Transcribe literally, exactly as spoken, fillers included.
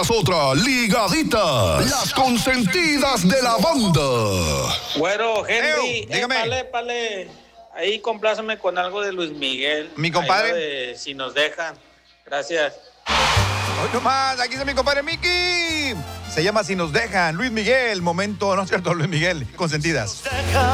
Otra ligadita, las consentidas de la banda. Bueno, Henry, Eo, dígame. épale, épale. Ahí compláceme con algo de Luis Miguel. Mi compadre. Ahí lo de Si nos dejan. Gracias. Hoy nomás, aquí está mi compadre Mickey. Se llama Si nos dejan, Luis Miguel. Momento, no es cierto, Luis Miguel, consentidas.